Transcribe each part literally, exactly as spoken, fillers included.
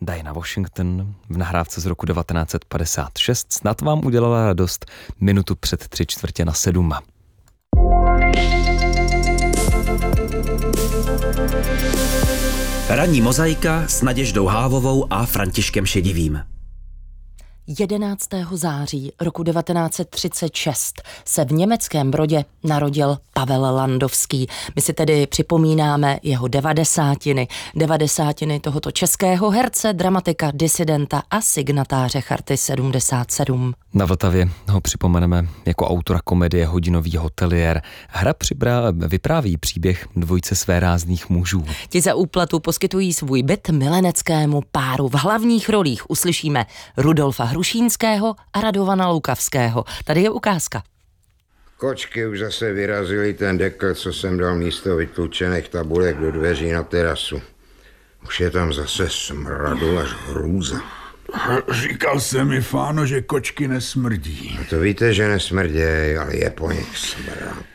Diana Washington v nahrávce z roku devatenáct set padesát šest snad vám udělala radost minutu před tři čtvrtě na sedm. Ranní mozaika s Naděždou Hávovou a Františkem Šedivým. jedenáctého září roku devatenáct set třicet šest se v německém Brodě narodil Pavel Landovský. My si tedy připomínáme jeho devadesátiny. Devadesátiny tohoto českého herce, dramatika, disidenta a signatáře Charty sedmdesát sedm. Na Vltavě ho připomeneme jako autora komedie Hodinový hoteliér. Hra přibrá, vypráví příběh dvojice svérázných mužů. Ti za úplatu poskytují svůj byt mileneckému páru. V hlavních rolích uslyšíme Rudolfa Hrušínského a Radovana Lukavského. Tady je ukázka. Kočky už zase vyrazili ten dekl, co jsem dal místo vytlučených tabulek do dveří na terasu. Už je tam zase smradu až hrůza. Říkal jsem mi, Fáno, že kočky nesmrdí. A to víte, že nesmrděj, ale je po nich smrad.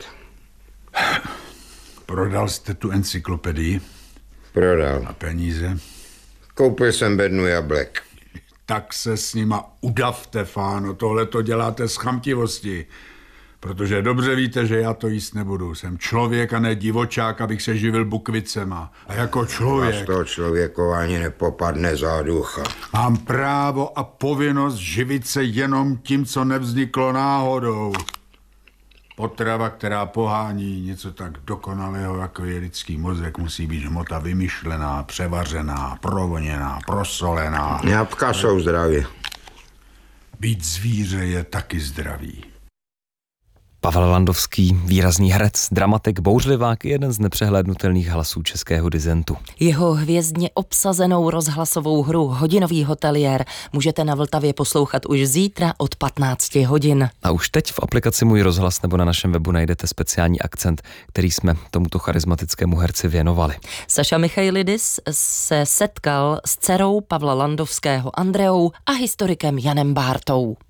Prodal jste tu encyklopedii? Prodal. A peníze? Koupil jsem bednu jablek. Tak se s nima udavte, Fáno, tohle to děláte z chamtivosti. Protože dobře víte, že já to jíst nebudu. Jsem člověk a ne divočák, abych se živil bukvicema. A jako člověk... A z toho člověkování nepopadne záducha. Mám právo a povinnost živit se jenom tím, co nevzniklo náhodou. Potrava, která pohání něco tak dokonalého, jako je lidský mozek, musí být hmota vymyšlená, převařená, provoněná, prosolená. Jabka jsou zdraví. Být zvíře je taky zdravý. Pavel Landovský, výrazný herec, dramatik, bouřlivák, jeden z nepřehlédnutelných hlasů českého disentu. Jeho hvězdně obsazenou rozhlasovou hru Hodinový hoteliér můžete na Vltavě poslouchat už zítra od patnácti hodin. A už teď v aplikaci Můj rozhlas nebo na našem webu najdete speciální akcent, který jsme tomuto charismatickému herci věnovali. Saša Michailidis se setkal s dcerou Pavla Landovského Andreou a historikem Janem Bártou.